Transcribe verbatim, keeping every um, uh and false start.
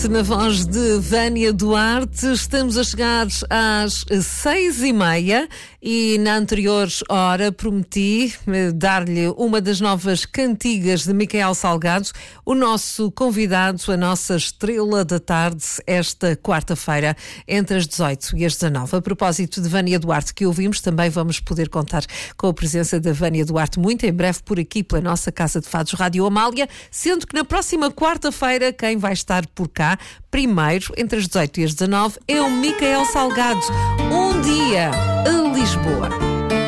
Noite, na voz de Vânia Duarte. Estamos a chegar às seis e meia e na anterior hora prometi dar-lhe uma das novas cantigas de Micael Salgado, o nosso convidado, a nossa estrela da tarde, esta quarta-feira, entre as dezoito e as dezanove. A propósito de Vânia Duarte, que ouvimos, também vamos poder contar com a presença da Vânia Duarte muito em breve por aqui, pela nossa Casa de Fados Rádio Amália, sendo que na próxima quarta-feira quem vai estar por cá, primeiro, entre as dezoito e as dezanove, é o Micael Salgado. Um dia a Lisboa.